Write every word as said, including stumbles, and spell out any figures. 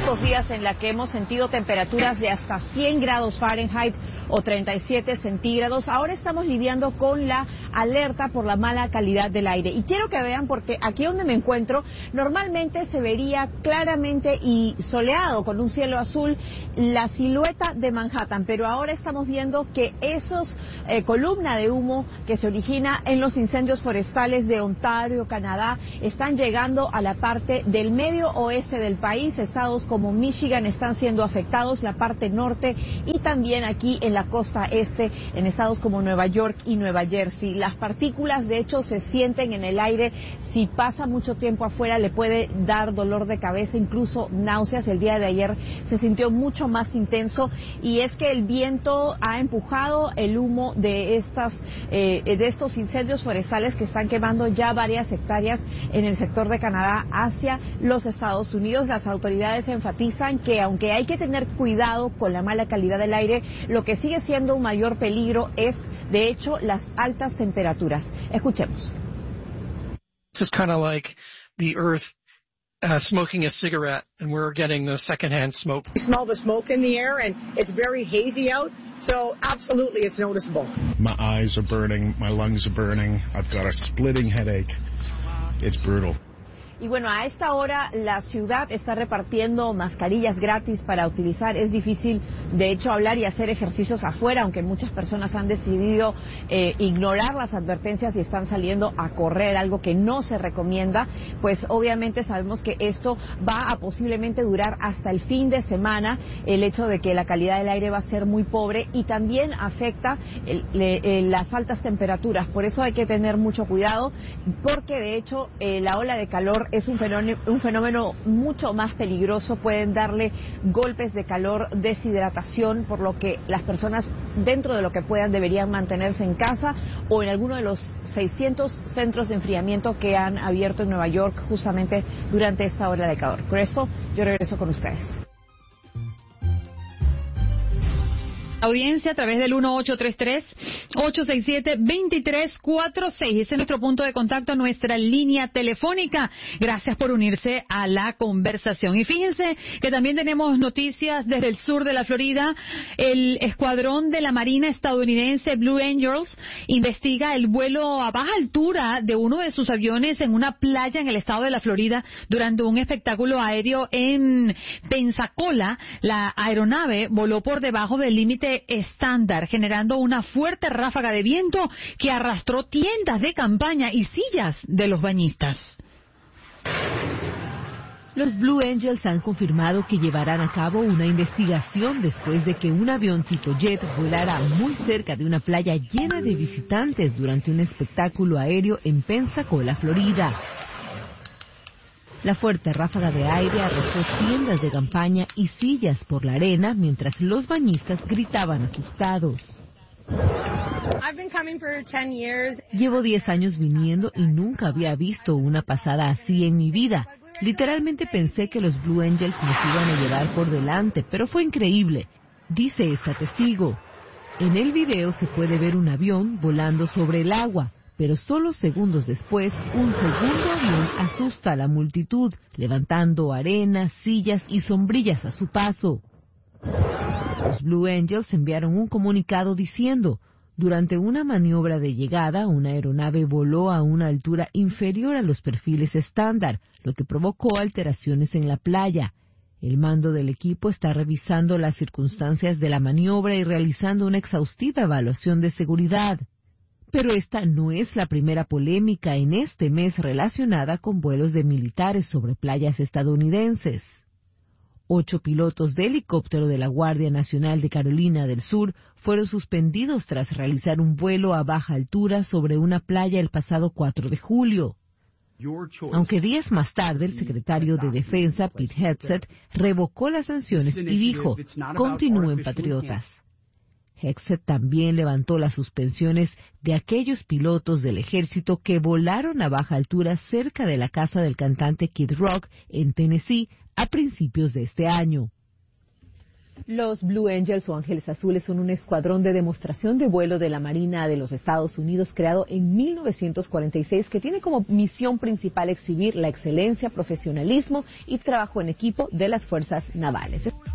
estos días en la que hemos sentido temperaturas de hasta cien grados Fahrenheit o treinta y siete centígrados, ahora estamos lidiando con la alerta por la mala calidad del aire. Y quiero que vean, porque aquí donde me encuentro, normalmente se vería claramente y soleado, con un cielo azul, la silueta de Manhattan, pero ahora estamos viendo que esos eh, columna de humo que se origina en los incendios forestales de Ontario, Canadá, están llegando a la parte del medio oeste del país. Estados como Michigan están siendo afectados, la parte norte, y también aquí en la costa este, en estados como Nueva York y Nueva Jersey. Las partículas, de hecho, se sienten en el aire. Si pasa mucho tiempo afuera, le puede dar dolor de cabeza, incluso náuseas. El día de ayer se sintió mucho más intenso, y es que el viento ha empujado el humo de estas eh, de estos incendios forestales que están quemando ya varias hectáreas en el sector de Canadá hacia los Estados Unidos. Las autoridades enfatizan que aunque hay que tener cuidado con la mala calidad del aire, lo que sigue siendo un mayor peligro es, de hecho, las altas temperaturas. Escuchemos. This is kind of like the earth uh, smoking a cigarette, and we're getting the secondhand smoke. You smell the smoke in the air, and it's very hazy out, so absolutely it's noticeable. My eyes are burning, my lungs are burning, I've got a splitting headache. It's brutal. Y bueno, a esta hora la ciudad está repartiendo mascarillas gratis para utilizar. Es difícil, de hecho, hablar y hacer ejercicios afuera, aunque muchas personas han decidido eh, ignorar las advertencias y están saliendo a correr, algo que no se recomienda. Pues obviamente sabemos que esto va a posiblemente durar hasta el fin de semana, el hecho de que la calidad del aire va a ser muy pobre, y también afecta el, le, el, las altas temperaturas. Por eso hay que tener mucho cuidado, porque de hecho eh, la ola de calor es un fenómeno, un fenómeno mucho más peligroso. Pueden darle golpes de calor, deshidratación, por lo que las personas, dentro de lo que puedan, deberían mantenerse en casa o en alguno de los seiscientos centros de enfriamiento que han abierto en Nueva York justamente durante esta ola de calor. Por esto, yo regreso con ustedes. Audiencia a través del uno ocho tres tres, ocho seis siete, dos tres cuatro seis. Ese es nuestro punto de contacto, nuestra línea telefónica. Gracias por unirse a la conversación. Y fíjense que también tenemos noticias desde el sur de la Florida. El escuadrón de la Marina estadounidense Blue Angels investiga el vuelo a baja altura de uno de sus aviones en una playa en el estado de la Florida durante un espectáculo aéreo en Pensacola. La aeronave voló por debajo del límite estándar, generando una fuerte ráfaga de viento que arrastró tiendas de campaña y sillas de los bañistas. Los Blue Angels han confirmado que llevarán a cabo una investigación después de que un avión tipo jet volara muy cerca de una playa llena de visitantes durante un espectáculo aéreo en Pensacola, Florida. La fuerte ráfaga de aire arrojó tiendas de campaña y sillas por la arena mientras los bañistas gritaban asustados. Llevo diez años viniendo y nunca había visto una pasada así en mi vida. Literalmente pensé que los Blue Angels nos iban a llevar por delante, pero fue increíble, dice esta testigo. En el video se puede ver un avión volando sobre el agua, pero solo segundos después, un segundo avión asusta a la multitud, levantando arena, sillas y sombrillas a su paso. Los Blue Angels enviaron un comunicado diciendo: durante una maniobra de llegada, una aeronave voló a una altura inferior a los perfiles estándar, lo que provocó alteraciones en la playa. El mando del equipo está revisando las circunstancias de la maniobra y realizando una exhaustiva evaluación de seguridad. Pero esta no es la primera polémica en este mes relacionada con vuelos de militares sobre playas estadounidenses. Ocho pilotos de helicóptero de la Guardia Nacional de Carolina del Sur fueron suspendidos tras realizar un vuelo a baja altura sobre una playa el pasado cuatro de julio. Aunque días más tarde el secretario de Defensa, Pete Hegseth, revocó las sanciones y dijo: continúen, patriotas. Hegseth también levantó las suspensiones de aquellos pilotos del ejército que volaron a baja altura cerca de la casa del cantante Kid Rock en Tennessee a principios de este año. Los Blue Angels o Ángeles Azules son un escuadrón de demostración de vuelo de la Marina de los Estados Unidos creado en mil novecientos cuarenta y seis que tiene como misión principal exhibir la excelencia, profesionalismo y trabajo en equipo de las fuerzas navales.